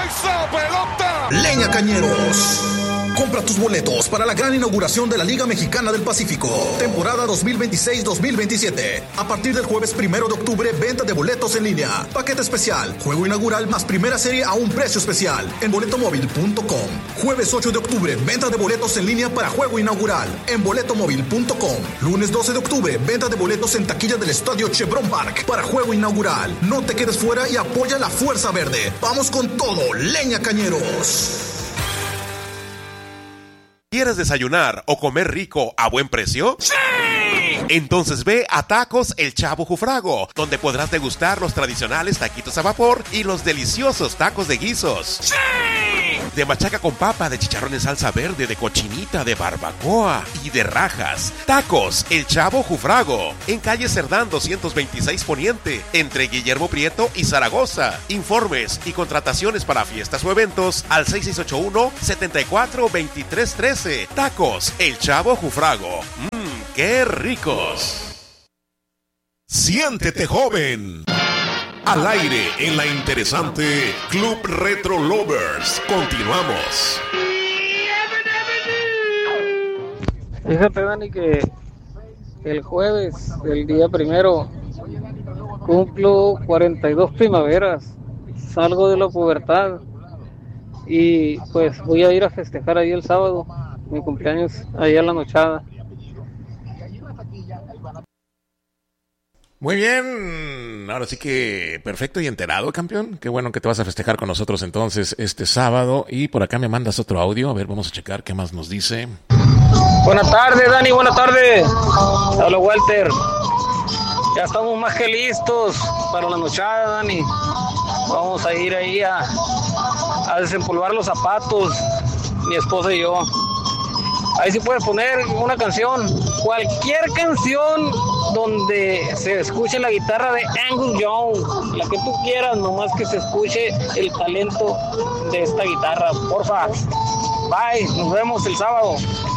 ¡Esa pelota! Leña Cañeros. Compra tus boletos para la gran inauguración de la Liga Mexicana del Pacífico, temporada 2026-2027. A partir del jueves 1 de octubre, venta de boletos en línea. Paquete especial, juego inaugural más primera serie a un precio especial en boletomóvil.com. Jueves 8 de octubre, venta de boletos en línea para juego inaugural en boletomóvil.com. Lunes 12 de octubre, venta de boletos en taquilla del Estadio Chevron Park para juego inaugural. No te quedes fuera y apoya la Fuerza Verde. Vamos con todo, Leña Cañeros. ¿Quieres desayunar o comer rico a buen precio? ¡Sí! Entonces ve a Tacos El Chavo Jufrago, donde podrás degustar los tradicionales taquitos a vapor y los deliciosos tacos de guisos. ¡Sí! De machaca con papa, de chicharrón en salsa verde, de cochinita, de barbacoa y de rajas. Tacos El Chavo Jufrago, en calle Cerdán 226 Poniente, entre Guillermo Prieto y Zaragoza. Informes y contrataciones para fiestas o eventos al 6681-742313. Tacos El Chavo Jufrago. ¡Qué ricos! Siéntete joven. Al aire en la interesante Club Retro Lovers. Continuamos. Fíjate, Dani, que el jueves, el día 1, cumplo 42 primaveras. Salgo de la pubertad y pues voy a ir a festejar ahí el sábado mi cumpleaños, ahí a la nochada. Muy bien, ahora sí que perfecto y enterado, campeón. Qué bueno que te vas a festejar con nosotros entonces este sábado. Y por acá me mandas otro audio, a ver, vamos a checar qué más nos dice. Buenas tardes, Dani, buenas tardes. Hola, Walter. Ya estamos más que listos para la nochada, Dani. Vamos a ir ahí a desempolvar los zapatos, mi esposa y yo. Ahí sí puedes poner una canción, cualquier canción donde se escuche la guitarra de Angus Young, la que tú quieras, nomás que se escuche el talento de esta guitarra, porfa. Bye, nos vemos el sábado.